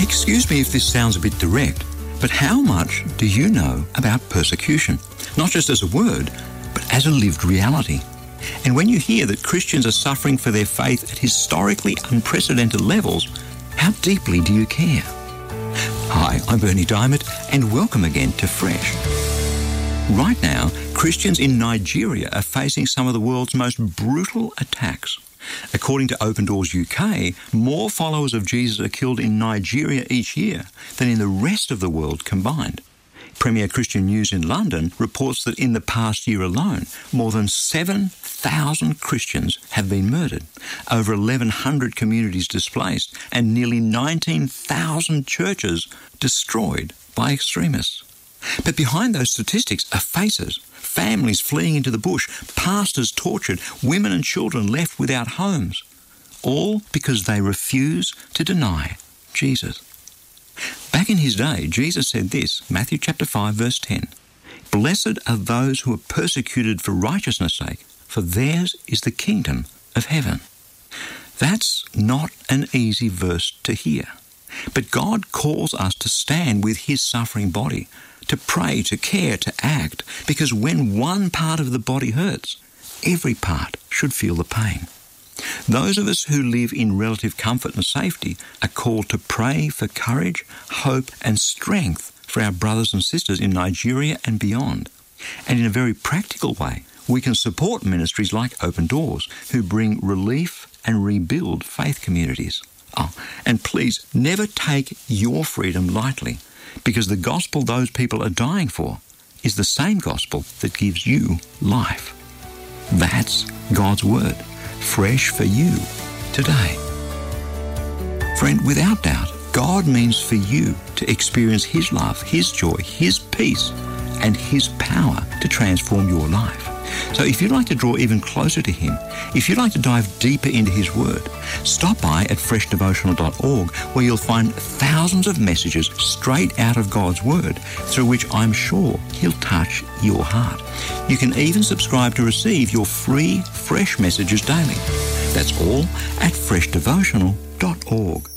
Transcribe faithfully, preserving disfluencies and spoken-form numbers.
Excuse me if this sounds a bit direct, but how much do you know about persecution? Not just as a word, but as a lived reality. And when you hear that Christians are suffering for their faith at historically unprecedented levels, how deeply do you care? Hi, I'm Berni Dymet, and welcome again to Fresh. Right now, Christians in Nigeria are facing some of the world's most brutal attacks. According to Open Doors U K, more followers of Jesus are killed in Nigeria each year than in the rest of the world combined. Premier Christian News in London reports that in the past year alone, more than seven thousand Christians have been murdered, over eleven hundred communities displaced, and nearly nineteen thousand churches destroyed by extremists. But behind those statistics are faces, families fleeing into the bush, pastors tortured, women and children left without homes, all because they refuse to deny Jesus. Back in his day, Jesus said this, Matthew chapter five, verse ten, "Blessed are those who are persecuted for righteousness' sake, for theirs is the kingdom of heaven." That's not an easy verse to hear. But God calls us to stand with his suffering body, to pray, to care, to act, because when one part of the body hurts, every part should feel the pain. Those of us who live in relative comfort and safety are called to pray for courage, hope, and strength for our brothers and sisters in Nigeria and beyond. And in a very practical way, we can support ministries like Open Doors, who bring relief and rebuild faith communities. Oh, and please never take your freedom lightly, because the gospel those people are dying for is the same gospel that gives you life. That's God's word, fresh for you today. Friend, without doubt, God means for you to experience his love, his joy, his peace, and his power to transform your life. So if you'd like to draw even closer to him, if you'd like to dive deeper into his word, stop by at fresh devotional dot org, where you'll find thousands of messages straight out of God's word, through which I'm sure he'll touch your heart. You can even subscribe to receive your free fresh messages daily. That's all at fresh devotional dot org.